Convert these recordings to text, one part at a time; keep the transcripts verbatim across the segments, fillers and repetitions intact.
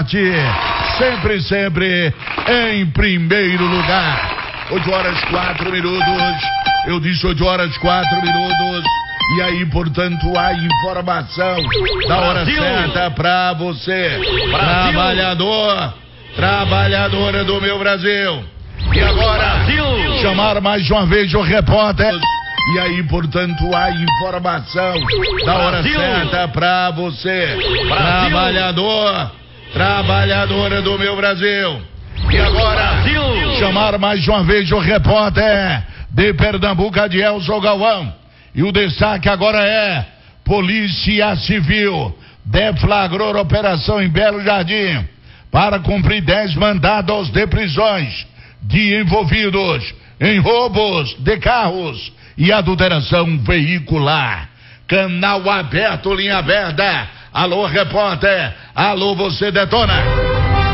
esporte, sempre, sempre em primeiro lugar. oito horas quatro minutos. Eu disse oito horas quatro minutos. E aí, portanto, a informação da hora Brasil. certa pra você, Brasil. trabalhador, trabalhadora do meu Brasil. E agora, Brasil. chamar mais uma vez o repórter. E aí, portanto, a informação da hora Brasil. certa pra você, Brasil. trabalhador, trabalhadora do meu Brasil. E agora, Brasil. chamar mais uma vez o repórter de Pernambuco, Adielson Galvão. E o destaque agora é: Polícia Civil deflagrou operação em Belo Jardim para cumprir dez mandados de prisões de envolvidos em roubos de carros e adulteração veicular. Canal aberto, linha aberta. Alô, repórter. Alô, você detona.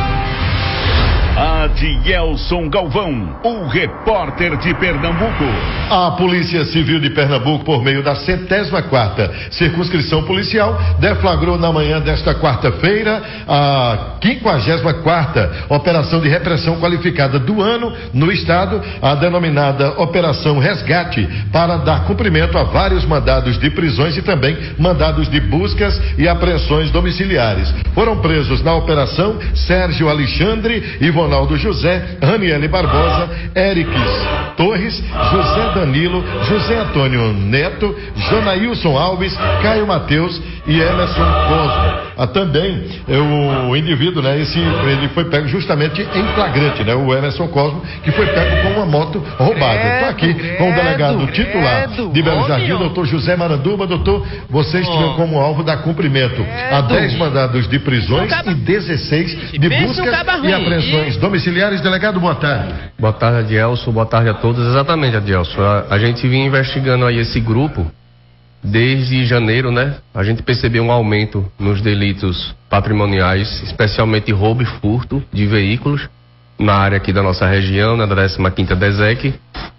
Adielson Galvão, o repórter de Pernambuco. A Polícia Civil de Pernambuco, por meio da centésima quarta Circunscrição Policial, deflagrou na manhã desta quarta-feira a quinquagésima quarta Operação de Repressão Qualificada do ano no estado, a denominada Operação Resgate, para dar cumprimento a vários mandados de prisões e também mandados de buscas e apreensões domiciliares. Foram presos na operação Sérgio Alexandre, Ivonaldo José, Raniele Barbosa, Eriques Torres, José Danilo, José Antônio Neto, Jonailson Alves, Caio Mateus e Emerson Cosmo. Ah, também o indivíduo, né, esse, ele foi pego justamente em flagrante, né, o Emerson Cosmo, que foi pego com uma moto roubada. Estou aqui credo, com o delegado titular credo, de Belo Jardim, doutor José Maranduba. Doutor, vocês oh. tiveram como alvo dar cumprimento credo. a dez mandados de prisões e dezesseis de buscas e apreensões domiciliares. Delegado, boa tarde. Boa tarde, Adielson. Boa tarde a todos. Exatamente, Adielson. A, a gente vinha investigando aí esse grupo desde janeiro, né? A gente percebeu um aumento nos delitos patrimoniais, especialmente roubo e furto de veículos na área aqui da nossa região, né, da décima quinta DESEC,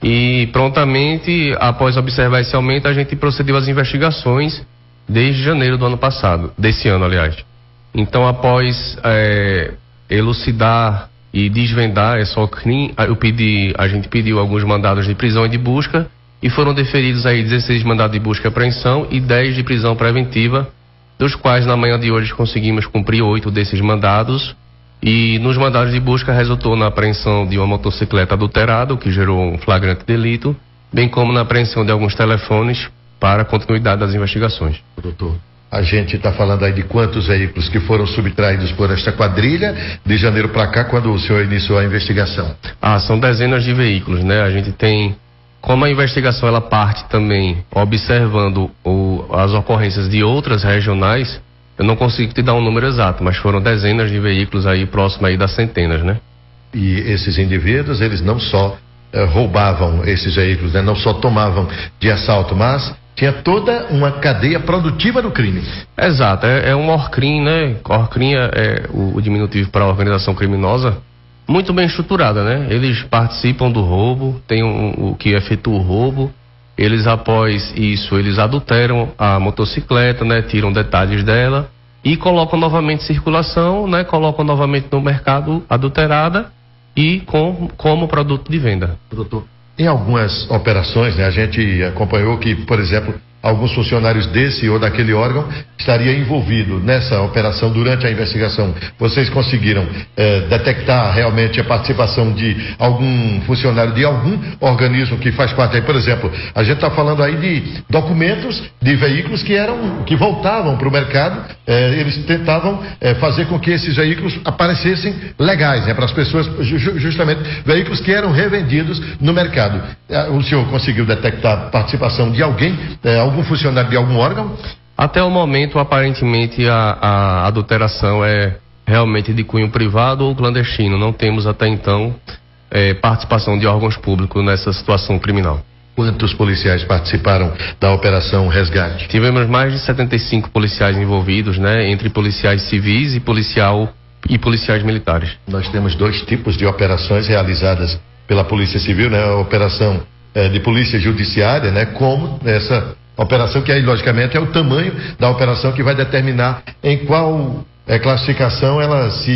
e prontamente, após observar esse aumento, a gente procedeu às investigações desde janeiro do ano passado, desse ano, aliás. Então, após é, elucidar e desvendar essa crime, eu pedi, a gente pediu alguns mandados de prisão e de busca, e foram deferidos aí dezesseis mandados de busca e apreensão e dez de prisão preventiva, dos quais na manhã de hoje conseguimos cumprir oito desses mandados. E nos mandados de busca resultou na apreensão de uma motocicleta adulterada, o que gerou um flagrante delito, bem como na apreensão de alguns telefones para a continuidade das investigações. Doutor, a gente está falando aí de quantos veículos que foram subtraídos por esta quadrilha de janeiro para cá, quando o senhor iniciou a investigação? Ah, são dezenas de veículos, né? A gente tem... Como a investigação ela parte também observando o, as ocorrências de outras regionais, eu não consigo te dar um número exato, mas foram dezenas de veículos aí próximo aí das centenas, né? E esses indivíduos, eles não só eh, roubavam esses veículos, né? Não só tomavam de assalto, mas tinha toda uma cadeia produtiva do crime. Exato, é, é um ORCRIM, né? ORCRIM é, é o, o diminutivo para organização criminosa, muito bem estruturada, né? Eles participam do roubo, tem um, o que efetua o roubo, eles após isso, eles adulteram a motocicleta, né? Tiram detalhes dela e colocam novamente em circulação, né? Colocam novamente no mercado adulterada e com, como produto de venda. Doutor, em algumas operações, né? A gente acompanhou que, por exemplo, alguns funcionários desse ou daquele órgão estaria envolvido nessa operação durante a investigação. Vocês conseguiram eh, detectar realmente a participação de algum funcionário de algum organismo que faz parte aí? Por exemplo, a gente está falando aí de documentos de veículos que eram, que voltavam para o mercado. Eh, eles tentavam eh, fazer com que esses veículos aparecessem legais, né, para as pessoas, ju justamente veículos que eram revendidos no mercado. Eh, o senhor conseguiu detectar a participação de alguém, eh, algum funcionário de algum órgão? Até o momento, aparentemente, a, a adulteração é realmente de cunho privado ou clandestino. Não temos até então é, participação de órgãos públicos nessa situação criminal. Quantos policiais participaram da Operação Resgate? Tivemos mais de setenta e cinco policiais envolvidos, né, entre policiais civis e policial e policiais militares. Nós temos dois tipos de operações realizadas pela Polícia Civil, né? A operação é, de polícia judiciária, né? Como essa operação que aí, logicamente, é o tamanho da operação que vai determinar em qual é, classificação ela se